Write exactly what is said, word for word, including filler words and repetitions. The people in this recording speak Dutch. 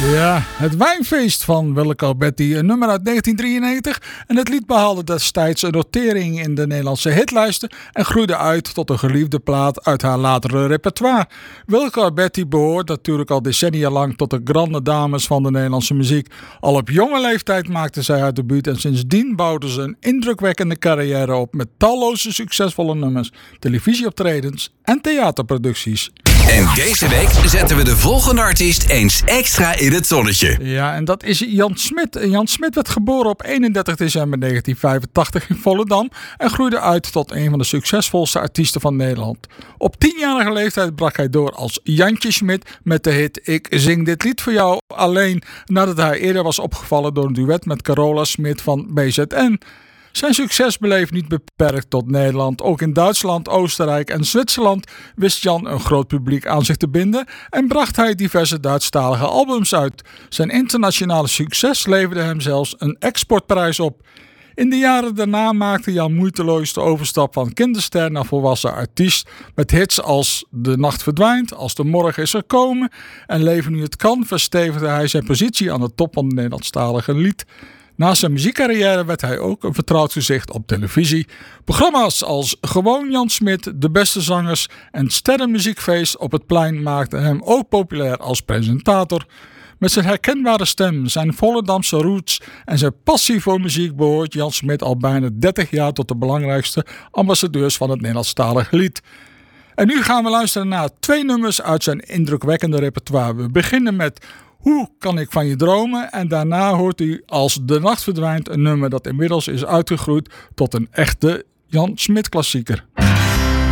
Ja, het wijnfeest van Willeke Alberti, een nummer uit negentien drieënnegentig. En het lied behaalde destijds een notering in de Nederlandse hitlijsten en groeide uit tot een geliefde plaat uit haar latere repertoire. Willeke Alberti behoort natuurlijk al decennia lang tot de grande dames van de Nederlandse muziek. Al op jonge leeftijd maakte zij haar debuut en sindsdien bouwde ze een indrukwekkende carrière op met talloze succesvolle nummers, televisieoptredens en theaterproducties. En deze week zetten we de volgende artiest eens extra in het zonnetje. Ja, en dat is Jan Smit. Jan Smit werd geboren op eenendertig december negentien vijfentachtig in Volendam en groeide uit tot een van de succesvolste artiesten van Nederland. Op tienjarige leeftijd brak hij door als Jantje Smit met de hit Ik zing dit lied voor jou alleen, nadat hij eerder was opgevallen door een duet met Carola Smit van B Z N. Zijn succes bleef niet beperkt tot Nederland. Ook in Duitsland, Oostenrijk en Zwitserland wist Jan een groot publiek aan zich te binden en bracht hij diverse Duitsstalige albums uit. Zijn internationale succes leverde hem zelfs een exportprijs op. In de jaren daarna maakte Jan moeiteloos de overstap van kinderster naar volwassen artiest met hits als De Nacht Verdwijnt, Als de Morgen is gekomen en Leven nu het kan verstevigde hij zijn positie aan de top van de Nederlandstalige lied. Naast zijn muziekcarrière werd hij ook een vertrouwd gezicht op televisie. Programma's als Gewoon Jan Smit, De Beste Zangers en Sterrenmuziekfeest op het Plein maakten hem ook populair als presentator. Met zijn herkenbare stem, zijn Volendamse roots en zijn passie voor muziek behoort Jan Smit al bijna dertig jaar tot de belangrijkste ambassadeurs van het Nederlandstalige lied. En nu gaan we luisteren naar twee nummers uit zijn indrukwekkende repertoire. We beginnen met Hoe kan ik van je dromen? En daarna hoort u Als de nacht verdwijnt, een nummer dat inmiddels is uitgegroeid tot een echte Jan Smit klassieker.